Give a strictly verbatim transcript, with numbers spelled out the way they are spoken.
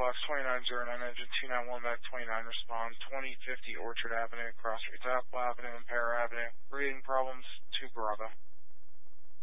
Mailbox twenty-nine oh nine, engine two nine one, back twenty-nine, respond twenty fifty Orchard Avenue, Cross Streets, Apple Avenue, and Pear Avenue. Reading problems, to Bravo.